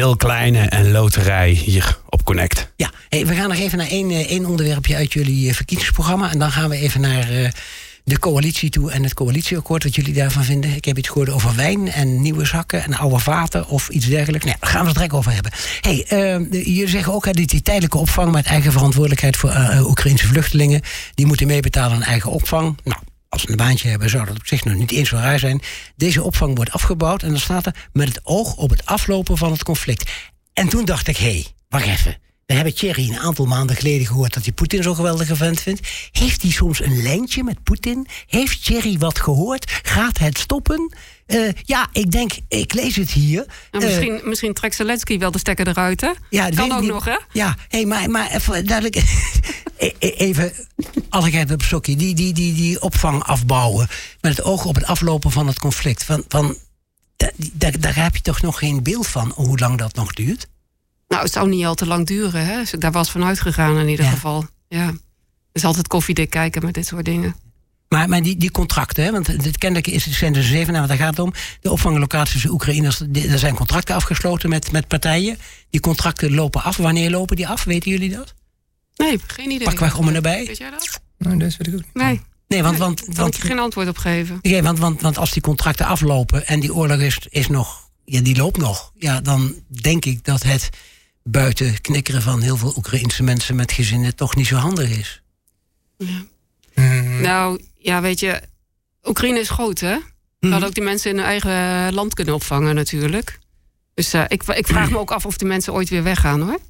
heel kleine en loterij hier op Connect. Ja, hey, we gaan nog even naar één onderwerpje uit jullie verkiezingsprogramma. En dan gaan we even naar de coalitie toe en het coalitieakkoord, wat jullie daarvan vinden. Ik heb iets gehoord over wijn en nieuwe zakken en oude vaten of iets dergelijks. Nou, daar gaan we het direct over hebben. Hey, jullie zeggen ook dat die tijdelijke opvang met eigen verantwoordelijkheid voor Oekraïnse vluchtelingen, die moeten meebetalen aan eigen opvang. Nou, als we een baantje hebben, zou dat op zich nog niet eens zo raar zijn. Deze opvang wordt afgebouwd en dan staat er met het oog op het aflopen van het conflict. En toen dacht ik, wacht even. We hebben Thierry een aantal maanden geleden gehoord dat hij Poetin zo'n geweldige vent vindt. Heeft hij soms een lijntje met Poetin? Heeft Thierry wat gehoord? Gaat het stoppen? Ik denk, ik lees het hier. Misschien trekt Zelensky wel de stekker eruit, hè? Ja, dat kan ook nog, hè? Ja, maar even duidelijk. Even, allegheid op stokje. Die opvang afbouwen met het oog op het aflopen van het conflict. Daar heb je toch nog geen beeld van hoe lang dat nog duurt? Nou, het zou niet al te lang duren, hè? Daar was van uitgegaan in ieder geval. Ja. Het is altijd koffiedik kijken met dit soort dingen. Maar die contracten, hè? Want dit kennelijk zijn er 7, want daar gaat het om. De opvanglocaties Oekraïners, er zijn contracten afgesloten met partijen. Die contracten lopen af. Wanneer lopen die af? Weten jullie dat? Nee, geen idee. Pakweg om en nabij. Weet jij dat? Nou, dat weet ik ook niet. Nee, want kan ik je geen antwoord op geven. Nee, want als die contracten aflopen en die oorlog is nog, die loopt nog. Ja, dan denk ik dat het buiten knikkeren van heel veel Oekraïnse mensen met gezinnen toch niet zo handig is. Ja. Nou, ja, weet je, Oekraïne is groot, hè? We hadden ook die mensen in hun eigen land kunnen opvangen natuurlijk. Dus ik vraag me ook af of die mensen ooit weer weggaan, hoor.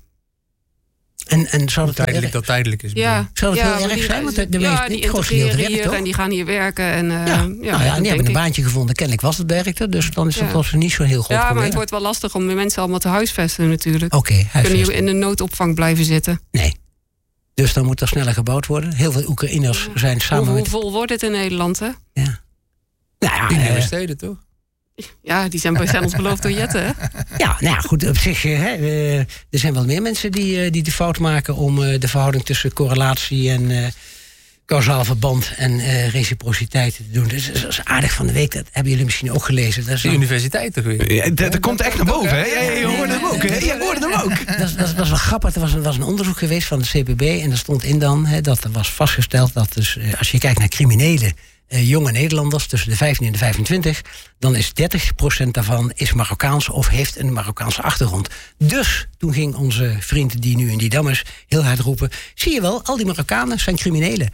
En zou dat tijdelijk is. Ja. Zou het heel erg zijn? Want die integreren hier en die gaan hier werken. En die hebben een baantje gevonden. Kennelijk was het werkte, dus dan is dat als niet zo heel groot probleem. Ja, maar het wordt wel lastig om de mensen allemaal te huisvesten natuurlijk. Oké, kunnen hier in de noodopvang blijven zitten. Nee. Dus dan moet er sneller gebouwd worden. Heel veel Oekraïners zijn samen hoe vol wordt het in Nederland, hè? Ja. Nou ja, steden toch? Ja, die zijn ons beloofd door Jette, hè? Ja, nou ja, goed, op zich, er zijn wel meer mensen die de fout maken om de verhouding tussen correlatie en causaal verband en reciprociteit te doen. Dus dat is aardig van de week, dat hebben jullie misschien ook gelezen. Dat is de universiteit toch weer? Ja, dat komt echt naar boven, hè? Je hoorde hem ook, hè? Je hoorde hem ook. Dat was wel grappig. Er was een onderzoek geweest van de CPB en daar stond in dan, dat er was vastgesteld dat dus, als je kijkt naar criminelen, jonge Nederlanders tussen de 15 en de 25... dan is 30% daarvan is Marokkaans of heeft een Marokkaanse achtergrond. Dus toen ging onze vriend die nu in Didam is heel hard roepen, zie je wel, al die Marokkanen zijn criminelen.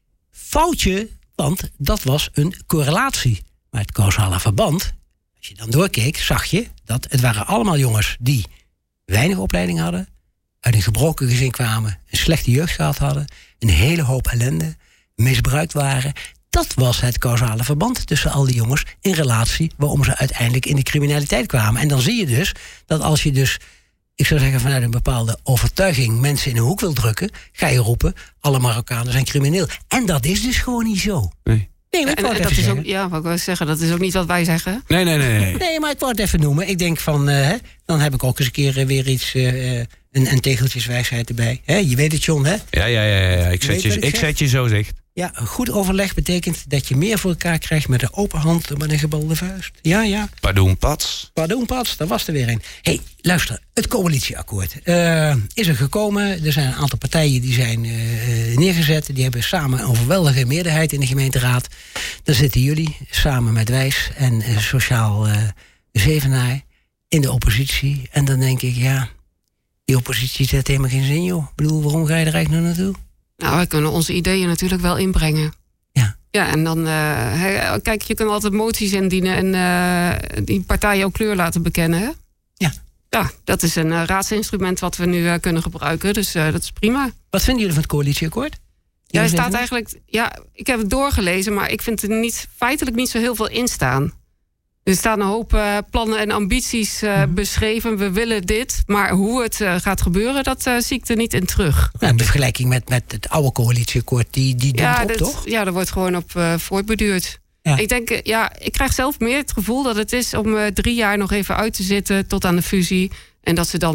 Foutje, want dat was een correlatie. Maar het causale verband, als je dan doorkeek, zag je dat het waren allemaal jongens die weinig opleiding hadden, uit een gebroken gezin kwamen, een slechte jeugd gehad hadden, een hele hoop ellende, misbruikt waren. Dat was het causale verband tussen al die jongens in relatie waarom ze uiteindelijk in de criminaliteit kwamen. En dan zie je dus dat als je dus, ik zou zeggen vanuit een bepaalde overtuiging mensen in een hoek wil drukken, ga je roepen, alle Marokkanen zijn crimineel. En dat is dus gewoon niet zo. Nee. Nee, maar dat is ook, wat ik wil zeggen, dat is ook niet wat wij zeggen. Nee. Nee, maar ik wou het even noemen. Ik denk van, dan heb ik ook eens een keer weer iets, een tegeltjeswijsheid erbij. Je weet het, John, hè? Ja. Ik zet je zo, zeg. Ja, een goed overleg betekent dat je meer voor elkaar krijgt met een open hand dan met een gebalde vuist. Ja. Pardon, Pats, daar was er weer een. Hey, luister, het coalitieakkoord is er gekomen. Er zijn een aantal partijen die zijn neergezet. Die hebben samen een overweldige meerderheid in de gemeenteraad. Daar zitten jullie samen met Wijs en Sociaal Zevenaar in de oppositie. En dan denk ik, ja, die oppositie zet helemaal geen zin, joh. Ik bedoel, waarom ga je er eigenlijk nog naartoe? Nou, wij kunnen onze ideeën natuurlijk wel inbrengen. Ja. Ja, en dan, kijk, je kunt altijd moties indienen en die partijen ook kleur laten bekennen, hè? Ja. Ja, dat is een raadsinstrument wat we nu kunnen gebruiken, dus dat is prima. Wat vinden jullie van het coalitieakkoord? Ja, er staat eigenlijk, ik heb het doorgelezen, maar ik vind er feitelijk niet zo heel veel in staan. Er staan een hoop plannen en ambities beschreven. We willen dit, maar hoe het gaat gebeuren, dat zie ik er niet in terug. Nou, in vergelijking met het oude coalitieakkoord, die doet op, toch? Ja, daar wordt gewoon op voortbeduurd. Ja. Ik denk, ik krijg zelf meer het gevoel dat het is om 3 jaar nog even uit te zitten tot aan de fusie. En dat ze dan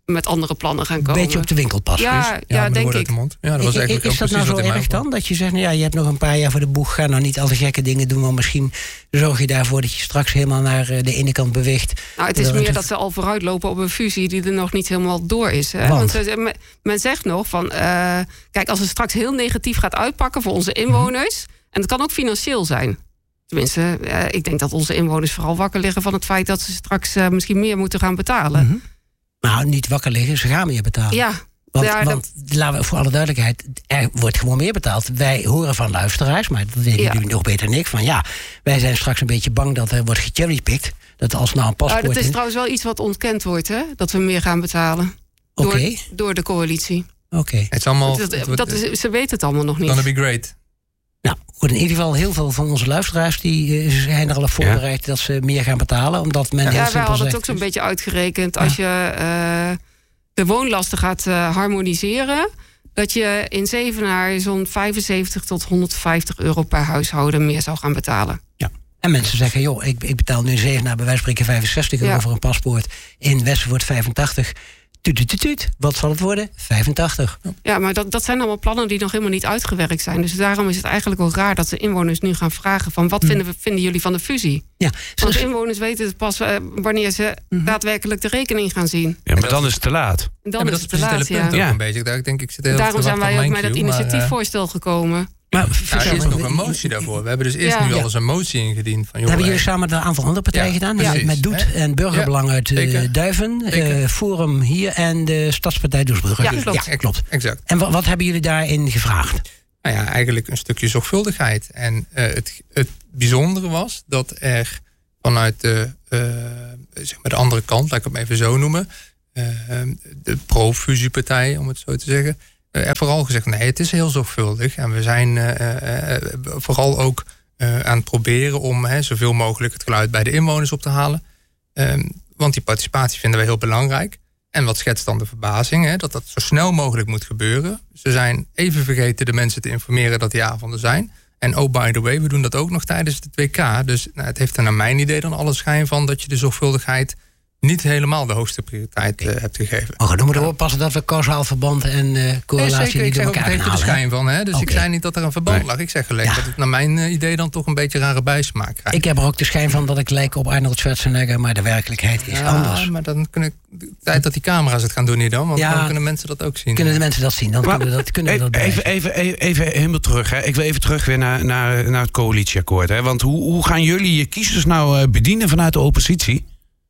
met andere plannen gaan komen. Een beetje op de winkel passen. Ja, denk ik. Ja, dat was eigenlijk is dat nou zo erg dan? Dat je zegt, je hebt nog een paar jaar voor de boeg. Ga nou niet al de gekke dingen doen. Maar misschien zorg je daarvoor dat je straks helemaal naar de ene kant beweegt. Nou, het is meer dat ze al vooruitlopen op een fusie die er nog niet helemaal door is. Hè? Want men zegt nog van... kijk, als het straks heel negatief gaat uitpakken voor onze inwoners... en het kan ook financieel zijn... Tenminste, ik denk dat onze inwoners vooral wakker liggen van het feit... dat ze straks misschien meer moeten gaan betalen. Nou, niet wakker liggen, ze gaan meer betalen. Ja. Want laten we voor alle duidelijkheid, er wordt gewoon meer betaald. Wij horen van luisteraars, maar dat weten jullie nog beter dan ik... van wij zijn straks een beetje bang dat er wordt gecherrypicked. Dat als nou een paspoort... dat is trouwens wel iets wat ontkend wordt, hè? Dat we meer gaan betalen. Door de coalitie. Oké. Het is allemaal... Ze weten het allemaal nog niet. Gonna be great. Nou, goed, in ieder geval heel veel van onze luisteraars... die zijn er al op voorbereid dat ze meer gaan betalen. Omdat men heel simpel wij hadden zegt, het ook zo'n beetje uitgerekend. Als je de woonlasten gaat harmoniseren... dat je in Zevenaar zo'n 75 tot 150 euro per huishouden meer zou gaan betalen. Ja. En mensen zeggen, ik betaal nu in Zevenaar bij wijze van spreken 65 euro voor een paspoort. In Westervoort 85. Wat zal het worden? 85. Ja, maar dat zijn allemaal plannen die nog helemaal niet uitgewerkt zijn. Dus daarom is het eigenlijk wel raar dat de inwoners nu gaan vragen... van wat vinden jullie van de fusie? Ja, want inwoners weten het pas wanneer ze daadwerkelijk de rekening gaan zien. Ja, maar dan is het te laat. Dan is het te laat, punt ook een beetje. Daarom zijn wij ook met het initiatiefvoorstel gekomen. Maar er is nog een motie daarvoor. We hebben dus eerst nu al eens een motie ingediend. Van, hebben jullie samen met een aantal andere partijen gedaan? Met Doet en Burgerbelang uit Duiven. Forum hier en de Stadspartij Doesbrugge. Ja, klopt. Exact. En wat hebben jullie daarin gevraagd? Nou ja, eigenlijk een stukje zorgvuldigheid. En het bijzondere was dat er vanuit de andere kant, laat ik het maar even zo noemen... de pro-fusiepartij, om het zo te zeggen... er vooral gezegd, nee, het is heel zorgvuldig. En we zijn vooral ook aan het proberen om zoveel mogelijk het geluid bij de inwoners op te halen. Want die participatie vinden we heel belangrijk. En wat schetst dan de verbazing? Dat dat zo snel mogelijk moet gebeuren. Ze zijn even vergeten de mensen te informeren dat die avonden zijn. En oh, by the way, we doen dat ook nog tijdens het WK. Dus het heeft er naar mijn idee dan alle schijn van... dat je de zorgvuldigheid niet helemaal de hoogste prioriteit hebt gegeven. Dan moeten we oppassen dat we causaal verband en correlatie niet door elkaar halen. Ik zeg ook een beetje de schijn van. Dus ik zei niet dat er een verband lag. Ik zeg gelijk dat het naar mijn idee dan toch een beetje rare bijsmaak krijgt. Ik heb er ook de schijn van dat ik lijk op Arnold Schwarzenegger, maar de werkelijkheid is anders. Maar dan tijd dat die camera's het gaan doen hier dan. Want dan kunnen mensen dat ook zien. Kunnen de mensen dat zien? Dan kunnen we dat even helemaal terug. Hè. Ik wil even terug weer naar het coalitieakkoord. Hè. Want hoe gaan jullie je kiezers nou bedienen vanuit de oppositie?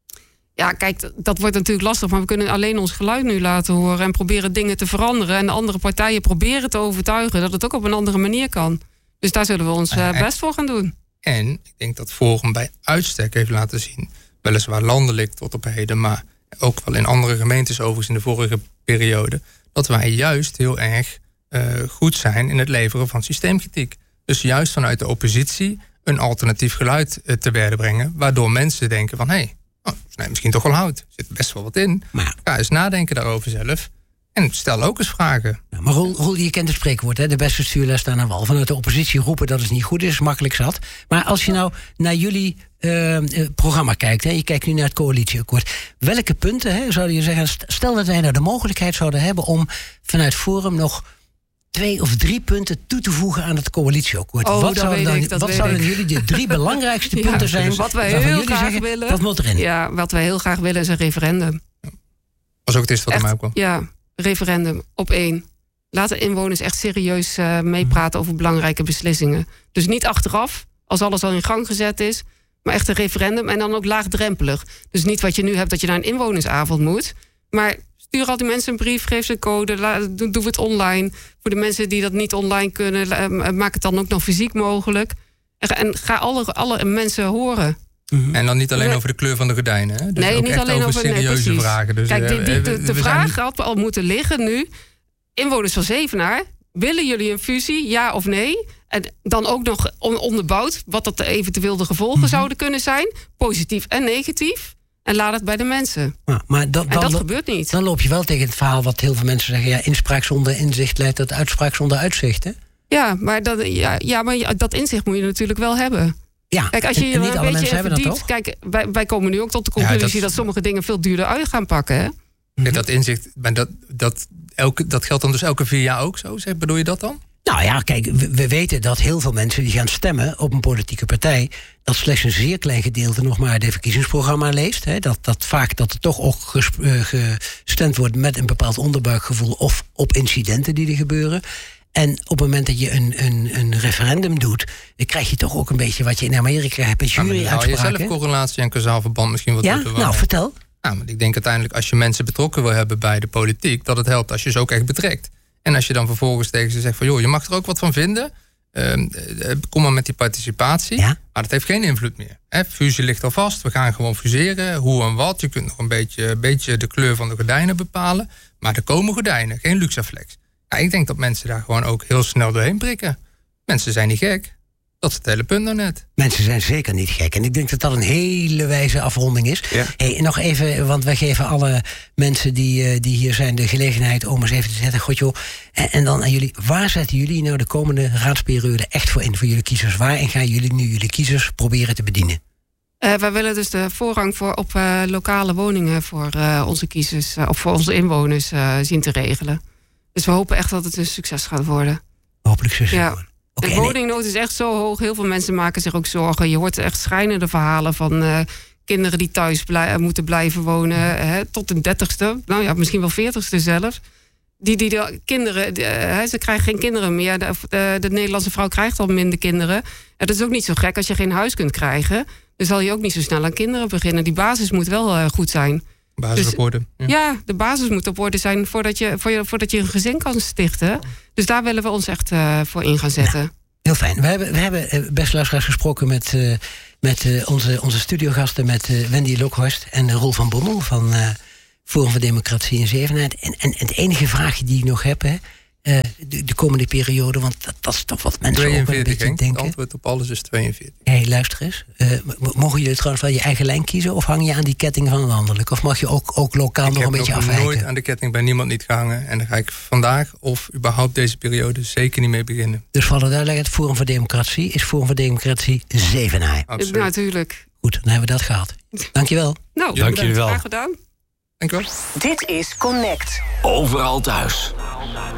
Ja, kijk, dat wordt natuurlijk lastig, maar we kunnen alleen ons geluid nu laten horen en proberen dingen te veranderen. En de andere partijen proberen te overtuigen dat het ook op een andere manier kan. Dus daar zullen we ons best voor gaan doen. En ik denk dat Forum bij uitstek heeft laten zien, weliswaar landelijk tot op heden, maar ook wel in andere gemeentes overigens in de vorige periode, dat wij juist heel erg goed zijn in het leveren van systeemkritiek. Dus juist vanuit de oppositie een alternatief geluid te werden brengen, waardoor mensen denken van misschien toch wel hout. Er zit best wel wat in. Maar ga eens nadenken daarover zelf. En stel ook eens vragen. Ja, maar Roel, je kent het spreekwoord, hè? De beste stuurles staan aan wal. Vanuit de oppositie roepen dat het niet goed is, makkelijk zat. Maar als je nou naar jullie programma kijkt, je kijkt nu naar het coalitieakkoord. Welke punten zou je zeggen, stel dat wij nou de mogelijkheid zouden hebben om vanuit Forum nog 2 of 3 punten toe te voegen aan het coalitieakkoord. Wat zouden jullie de 3 belangrijkste punten zijn? Wat wij heel graag willen. Wat moet erin? Ja, wat wij heel graag willen is een referendum. Als ook het is wat er mij opkwam. Ja, referendum op 1. Laat de inwoners echt serieus meepraten over belangrijke beslissingen. Dus niet achteraf, als alles al in gang gezet is, maar echt een referendum en dan ook laagdrempelig. Dus niet wat je nu hebt dat je naar een inwonersavond moet, maar stuur al die mensen een brief, geef ze een code, doen we het online. Voor de mensen die dat niet online kunnen, maak het dan ook nog fysiek mogelijk. En ga alle mensen horen. En dan niet alleen over de kleur van de gordijnen. Hè? Dus nee, ook niet echt alleen over serieuze vragen. Dus, kijk, de vraag had al moeten liggen nu. Inwoners van Zevenaar, willen jullie een fusie, ja of nee? En dan ook nog onderbouwd wat dat eventueel de gevolgen zouden kunnen zijn. Positief en negatief. En laat het bij de mensen. Maar dat gebeurt niet. Dan loop je wel tegen het verhaal wat heel veel mensen zeggen. Ja, inspraak zonder inzicht leidt tot uitspraak zonder uitzicht. Hè? Ja, maar dat inzicht moet je natuurlijk wel hebben. Ja, kijk, als je en niet alle mensen hebben dat toch? Kijk, wij komen nu ook tot de conclusie dat sommige dingen veel duurder uit gaan pakken. Hè? Kijk, dat inzicht, maar dat geldt dan dus elke 4 jaar ook zo? Bedoel je dat dan? Nou ja, kijk, we weten dat heel veel mensen die gaan stemmen op een politieke partij, dat slechts een zeer klein gedeelte nog maar het verkiezingsprogramma leest. Hè. Dat vaak dat er toch ook gestemd wordt met een bepaald onderbuikgevoel of op incidenten die er gebeuren. En op het moment dat je een referendum doet, dan krijg je toch ook een beetje wat je in Amerika hebt, een juryuitspraak. Je zelf correlatie en kausaal verband misschien wat ja, nou vertel. Nou, maar ik denk uiteindelijk als je mensen betrokken wil hebben bij de politiek, dat het helpt als je ze ook echt betrekt. En als je dan vervolgens tegen ze zegt van joh, je mag er ook wat van vinden. Kom maar met die participatie. Ja? Maar dat heeft geen invloed meer. Fusie ligt al vast. We gaan gewoon fuseren. Hoe en wat. Je kunt nog een beetje de kleur van de gordijnen bepalen. Maar er komen gordijnen. Geen Luxaflex. Ja, ik denk dat mensen daar gewoon ook heel snel doorheen prikken. Mensen zijn niet gek. Dat is het hele punt nou net. Mensen zijn zeker niet gek. En ik denk dat dat een hele wijze afronding is. Ja. Hey, nog even, want wij geven alle mensen die hier zijn de gelegenheid om eens even te zeggen, god joh, en dan aan jullie, waar zetten jullie nou de komende raadsperiode echt voor in voor jullie kiezers? Waarin gaan jullie nu jullie kiezers proberen te bedienen? Wij willen dus de voorrang op lokale woningen voor onze kiezers, of voor onze inwoners zien te regelen. Dus we hopen echt dat het een succes gaat worden. Hopelijk succes worden. De woningnood is echt zo hoog. Heel veel mensen maken zich ook zorgen. Je hoort echt schrijnende verhalen van kinderen die thuis moeten blijven wonen. Tot de 30ste. Nou ja, misschien wel 40ste zelf. Die kinderen, ze krijgen geen kinderen meer. De Nederlandse vrouw krijgt al minder kinderen. Dat is ook niet zo gek als je geen huis kunt krijgen. Dan zal je ook niet zo snel aan kinderen beginnen. Die basis moet wel goed zijn. Basis op orde. Ja, de basis moet op orde zijn voordat je een gezin kan stichten. Dus daar willen we ons echt voor in gaan zetten. Ja, heel fijn. We hebben beste luisteraars gesproken met onze studiogasten, met Wendy Lokhorst en Roel van Bommel van Forum voor Democratie en Zevenheid. En het enige vraagje die ik nog heb, de komende periode, want dat is toch wat mensen 42, ook een beetje denken. Het antwoord op alles is 42. Hey, luister eens. Mogen jullie trouwens wel je eigen lijn kiezen, of hang je aan die ketting van een landelijk? Of mag je ook lokaal nog een beetje afwijken? Ik heb nooit aan de ketting bij niemand niet gehangen. En daar ga ik vandaag of überhaupt deze periode zeker niet mee beginnen. Dus voor alle duidelijkheid, Forum voor Democratie is Forum voor Democratie Zevenhaai. Absoluut. Natuurlijk. Goed, dan hebben we dat gehad. Dankjewel. Nou, dank jullie wel. Graag gedaan. Dankjewel. Dit is Connect. Overal thuis.